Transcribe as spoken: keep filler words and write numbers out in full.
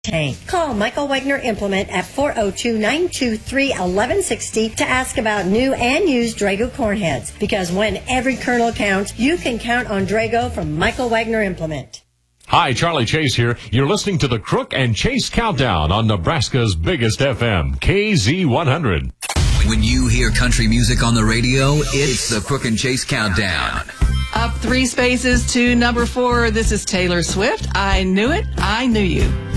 Call Michael Wagner Implement at four oh two, nine two three, one one six oh to ask about new and used Drago corn heads. Because when every kernel counts, you can count on Drago from Michael Wagner Implement. Hi, Charlie Chase here. You're listening to the Crook and Chase Countdown on Nebraska's biggest F M, K Z one hundred. When you hear country music on the radio, it's the Crook and Chase Countdown. Up three spaces to number four, this is Taylor Swift. I Knew It, I Knew You.